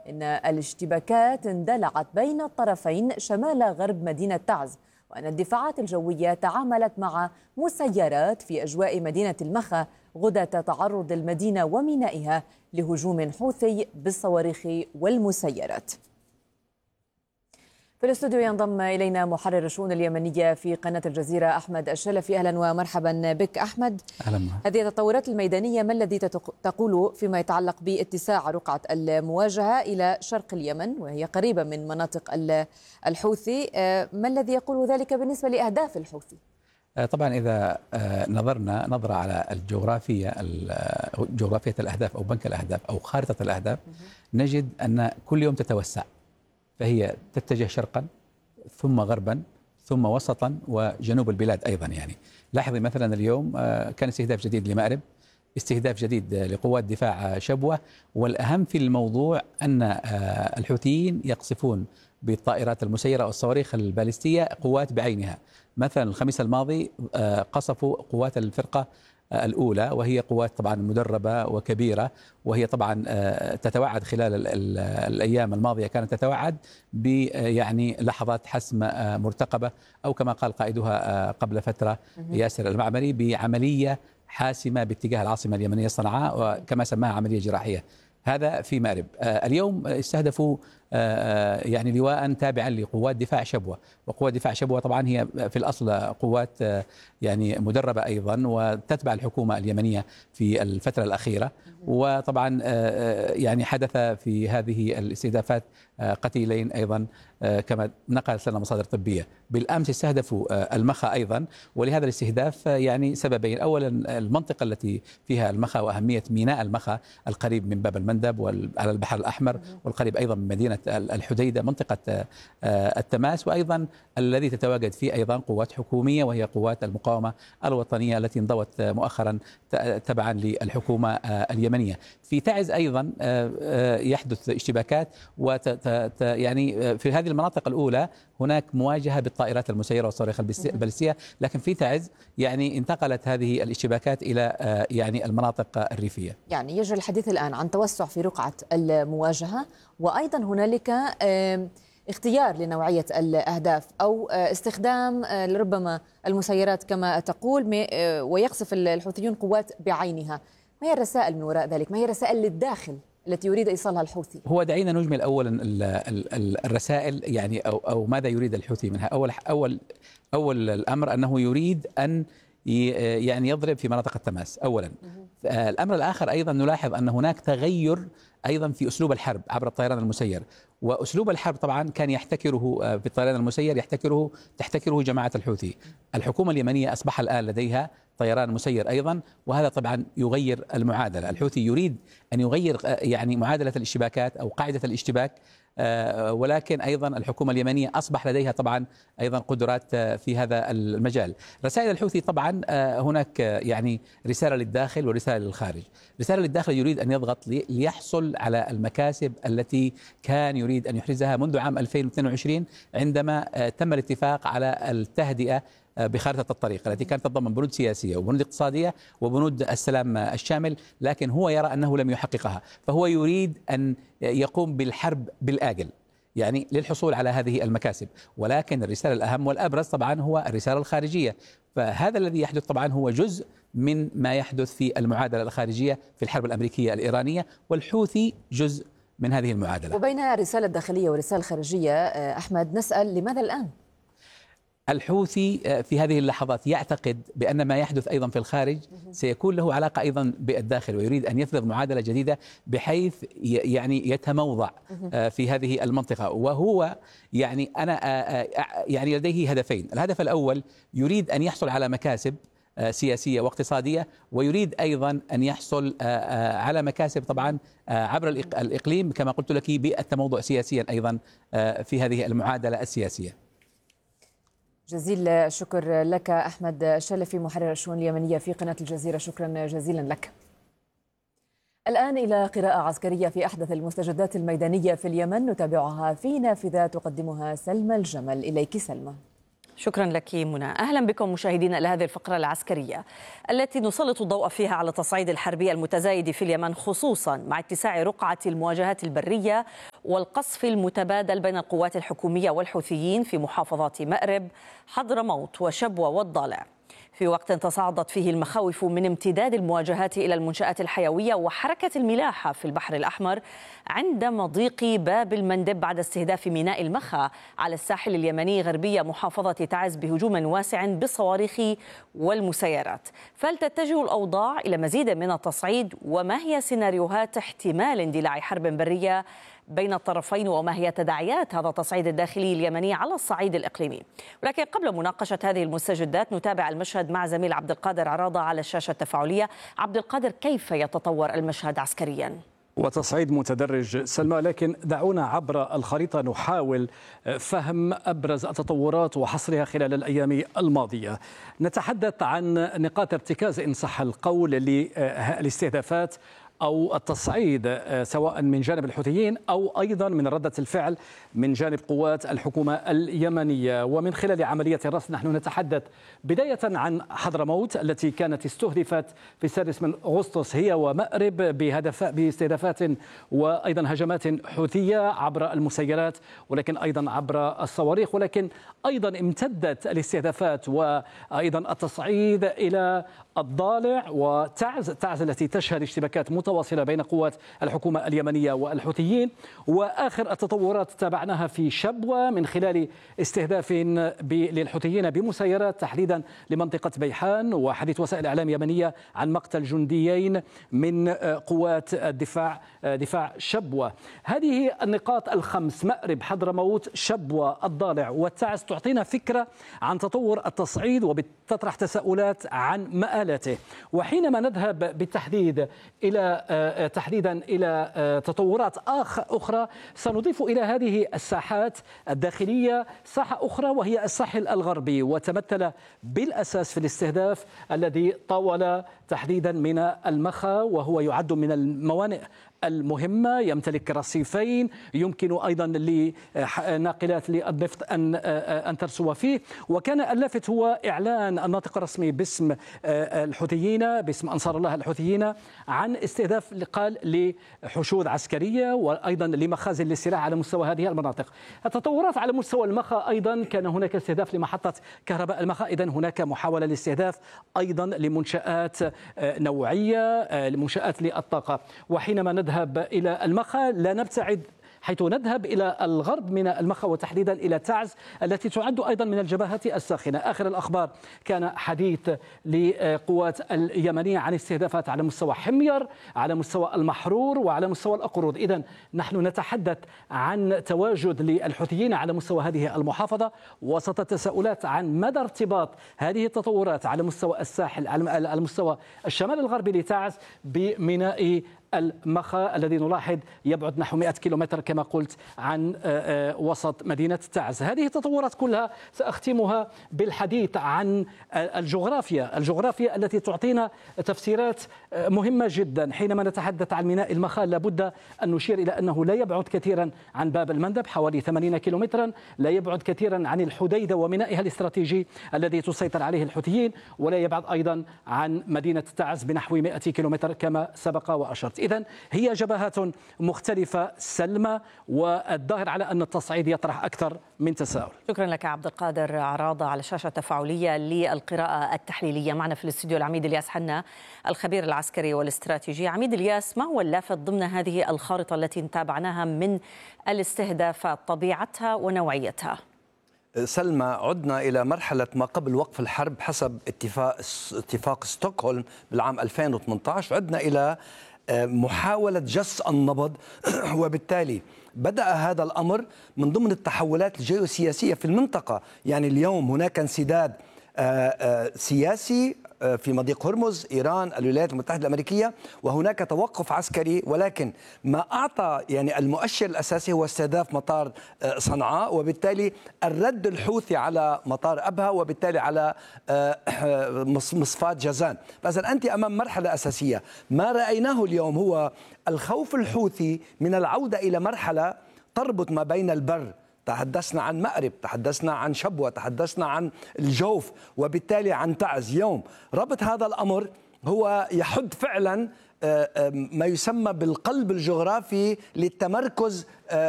إن الاشتباكات اندلعت بين الطرفين شمال غرب مدينة تعز، وأن الدفاعات الجوية تعاملت مع مسيرات في أجواء مدينة المخا غداة تعرض المدينة ومينائها لهجوم حوثي بالصواريخ والمسيرات. في الاستوديو ينضم إلينا محرر الشؤون اليمنية في قناة الجزيرة أحمد الشلفي. أهلا ومرحبا بك أحمد. أهلا. هذه التطورات الميدانية ما الذي تقول فيما يتعلق باتساع رقعة المواجهة إلى شرق اليمن وهي قريبة من مناطق الحوثي؟ ما الذي يقول ذلك بالنسبة لأهداف الحوثي؟ طبعا إذا نظرنا نظرة على جغرافية الأهداف أو بنك الأهداف أو خارطة الأهداف نجد أن كل يوم تتوسع، فهي تتجه شرقا ثم غربا ثم وسطا وجنوب البلاد أيضا. يعني لاحظي مثلا اليوم كان استهداف جديد لمأرب، استهداف جديد لقوات دفاع شبوة، والأهم في الموضوع أن الحوثيين يقصفون بالطائرات المسيرة والصواريخ البالستية قوات بعينها. مثلا الخميس الماضي قصفوا قوات الفرقة الأولى، وهي قوات طبعا مدربة وكبيرة، وهي طبعا تتوعد خلال الأيام الماضية كانت تتوعد يعني لحظات حسم مرتقبة، أو كما قال قائدها قبل فترة ياسر المعمري بعملية حاسمة باتجاه العاصمة اليمنية صنعاء، وكما سماها عملية جراحية. هذا في مأرب. اليوم استهدفوا يعني لواء تابعا لقوات دفاع شبوة، وقوات دفاع شبوة طبعا هي في الأصل قوات يعني مدربة أيضا وتتبع الحكومة اليمنية في الفترة الأخيرة. وطبعا يعني حدث في هذه الاستهدافات قتيلين أيضا كما نقلت لنا مصادر طبية. بالأمس استهدفوا المخا أيضا، ولهذا الاستهداف يعني سببين: أولا المنطقة التي فيها المخا وأهمية ميناء المخا القريب من باب المندب وعلى البحر الأحمر، والقريب أيضا من مدينة الحديدة منطقة التماس، وأيضا الذي تتواجد فيه أيضا قوات حكومية وهي قوات المقاومة الوطنية التي انضوت مؤخرا تبعا للحكومة اليمنية. في تعز أيضا يحدث اشتباكات، يعني في هذه المناطق الأولى هناك مواجهة بالطائرات المسيرة والصواريخ البالستية، لكن في تعز يعني انتقلت هذه الاشتباكات إلى يعني المناطق الريفية. يعني يجري الحديث الآن عن توسع في رقعة المواجهة، وأيضا هنالك اختيار لنوعية الأهداف أو استخدام لربما المسيرات كما تقول، ويقصف الحوثيون قوات بعينها. ما هي الرسائل من وراء ذلك؟ ما هي الرسائل للداخل التي يريد إيصالها الحوثي؟ هو دعينا نجمل أولا الرسائل، يعني أو ماذا يريد الحوثي منها. أول الأمر أنه يريد أن يعني يضرب في مناطق التماس أولا. الأمر الآخر أيضا نلاحظ أن هناك تغير أيضا في أسلوب الحرب عبر الطيران المسير، وأسلوب الحرب طبعا كان يحتكره بالطيران المسير تحتكره جماعة الحوثي. الحكومة اليمنية أصبح الآن لديها طيران مسير أيضا، وهذا طبعا يغير المعادلة. الحوثي يريد أن يغير يعني معادلة الاشتباكات أو قاعدة الاشتباك، ولكن أيضا الحكومة اليمنية أصبح لديها طبعا أيضا قدرات في هذا المجال. رسائل الحوثي طبعا هناك يعني رسالة للداخل ورسالة للخارج. رسالة للداخل يريد أن يضغط ليحصل على المكاسب التي كان يريد أن يحرزها منذ عام 2022 عندما تم الاتفاق على التهدئة بخارطة الطريق التي كانت تتضمن بنود سياسية وبنود اقتصادية وبنود السلام الشامل، لكن هو يرى أنه لم يحققها، فهو يريد أن يقوم بالحرب بالآجل يعني للحصول على هذه المكاسب. ولكن الرسالة الأهم والأبرز طبعا هو الرسالة الخارجية، فهذا الذي يحدث طبعا هو جزء من ما يحدث في المعادلة الخارجية في الحرب الأمريكية الإيرانية، والحوثي جزء من هذه المعادلة. وبين الرسالة الداخلية والرسالة الخارجية أحمد نسأل لماذا الآن؟ الحوثي في هذه اللحظات يعتقد بأن ما يحدث أيضا في الخارج سيكون له علاقة أيضا بالداخل، ويريد أن يفرض معادلة جديدة بحيث يعني يتموضع في هذه المنطقة. وهو يعني يعني لديه هدفين: الهدف الأول يريد أن يحصل على مكاسب سياسية واقتصادية، ويريد أيضا أن يحصل على مكاسب طبعا عبر الإقليم كما قلت لك بالتموضع سياسيا أيضا في هذه المعادلة السياسية. جزيل الشكر لك أحمد الشلفي محرر الشؤون اليمنية في قناة الجزيرة، شكرا جزيلا لك. الآن إلى قراءة عسكرية في أحدث المستجدات الميدانية في اليمن نتابعها في نافذة تقدمها سلمى الجمل. إليك سلمى. شكرا لك منى. أهلا بكم مشاهدينا إلى هذه الفقرة العسكرية التي نسلط الضوء فيها على التصعيد الحربي المتزايد في اليمن، خصوصا مع اتساع رقعة المواجهات البرية والقصف المتبادل بين القوات الحكومية والحوثيين في محافظات مأرب، حضرموت وشبوة والضالع، في وقت تصاعدت فيه المخاوف من امتداد المواجهات إلى المنشآت الحيوية وحركة الملاحة في البحر الأحمر عند مضيق باب المندب بعد استهداف ميناء المخا على الساحل اليمني غربية محافظة تعز بهجوم واسع بالصواريخ والمسيرات. فهل تتجه الأوضاع إلى مزيد من التصعيد؟ وما هي سيناريوهات احتمال اندلاع حرب برية بين الطرفين؟ وما هي تداعيات هذا التصعيد الداخلي اليمني على الصعيد الإقليمي؟ ولكن قبل مناقشة هذه المستجدات نتابع المشهد مع زميل عبد القادر عراضة على الشاشة التفاعلية. عبد القادر، كيف يتطور المشهد عسكريا؟ وتصعيد متدرج سلمى، لكن دعونا عبر الخريطة نحاول فهم أبرز التطورات وحصرها خلال الأيام الماضية. نتحدث عن نقاط ارتكاز إن صح القول للاستهدافات أو التصعيد سواء من جانب الحوثيين أو أيضا من ردة الفعل من جانب قوات الحكومة اليمنية. ومن خلال عملية الرصد نحن نتحدث بداية عن حضرموت التي كانت استهدفت في 6 من أغسطس هي ومأرب باستهدافات وأيضا هجمات حوثية عبر المسيرات ولكن أيضا عبر الصواريخ، ولكن أيضا امتدت الاستهدافات وأيضا التصعيد إلى الضالع وتعز التي تشهد اشتباكات متواصلة بين قوات الحكومة اليمنية والحوثيين. وآخر التطورات تابعناها في شبوة من خلال استهداف للحوثيين بمسيرات تحديدا لمنطقة بيحان، وحديث وسائل إعلام يمنية عن مقتل جنديين من قوات دفاع شبوة. هذه النقاط الخمس: مأرب، حضرموت، شبوة، الضالع والتعز، تعطينا فكرة عن تطور التصعيد وبتطرح تساؤلات عن مآلاته. وحينما نذهب بالتحديد تحديدا إلى تطورات أخرى سنضيف إلى هذه الساحات الداخلية ساحة أخرى وهي الساحل الغربي، وتمثل بالأساس في الاستهداف الذي طاول تحديدا من المخا، وهو يعد من الموانئ المهمة، يمتلك رصيفين، يمكن أيضا لناقلات للنفط أن ترسو فيه. وكان اللافت هو إعلان الناطق الرسمي باسم الحوثيين، باسم أنصار الله الحوثيين، عن استهداف قال لحشود عسكرية وأيضا لمخازن للسلاح على مستوى هذه المناطق. التطورات على مستوى المخا أيضا كان هناك استهداف لمحطة كهرباء المخا، إذن هناك محاولة لاستهداف أيضا لمنشآت نوعية، لمنشآت للطاقة. وحينما نذهب إلى المخا لا نبتعد حيث نذهب إلى الغرب من المخا وتحديدا إلى تعز التي تعد أيضا من الجبهات الساخنة. آخر الأخبار كان حديث لقوات اليمنية عن استهدافات على مستوى حمير، على مستوى المحرور وعلى مستوى الأقرود. إذن نحن نتحدث عن تواجد للحوثيين على مستوى هذه المحافظة، وسط التساؤلات عن مدى ارتباط هذه التطورات على مستوى الساحل، على مستوى الشمال الغربي لتعز، بميناء المخا الذي نلاحظ يبعد نحو 100 كيلومتر كما قلت عن وسط مدينة تعز. هذه التطورات كلها سأختمها بالحديث عن الجغرافيا التي تعطينا تفسيرات مهمة جدا. حينما نتحدث عن ميناء المخا لابد أن نشير إلى أنه لا يبعد كثيرا عن باب المندب، حوالي 80 كيلومترا، لا يبعد كثيرا عن الحديدة ومينائها الاستراتيجي الذي تسيطر عليه الحوثيين، ولا يبعد أيضا عن مدينة تعز بنحو 100 كيلومتر كما سبق وأشرت. إذن هي جبهات مختلفة سلمى، والظاهر على أن التصعيد يطرح أكثر من تساؤل. شكرا لك عبد القادر عراضة على الشاشة التفاعلية للقراءة التحليلية. معنا في الاستوديو العميد الياس حنا، الخبير العسكري والاستراتيجي. عميد الياس، ما هو اللافت ضمن هذه الخارطة التي تابعناها من الاستهدافات، طبيعتها ونوعيتها؟ سلمى، عدنا إلى مرحلة ما قبل وقف الحرب حسب اتفاق ستوكهولم بالعام 2018. عدنا إلى محاولة جس النبض وبالتالي بدأ هذا الأمر من ضمن التحولات الجيوسياسية في المنطقة. يعني اليوم هناك انسداد سياسي في مضيق هرمز، إيران، الولايات المتحدة الأمريكية، وهناك توقف عسكري، ولكن ما أعطى يعني المؤشر الأساسي هو استهداف مطار صنعاء، وبالتالي الرد الحوثي على مطار أبها، وبالتالي على مصفاة جازان. فإذا أنت أمام مرحلة أساسية. ما رأيناه اليوم هو الخوف الحوثي من العودة إلى مرحلة تربط ما بين البر تحدثنا عن مأرب، تحدثنا عن شبوة، تحدثنا عن الجوف، وبالتالي عن تعز. يوم ربط هذا الأمر هو يحد فعلا ما يسمى بالقلب الجغرافي للتمركز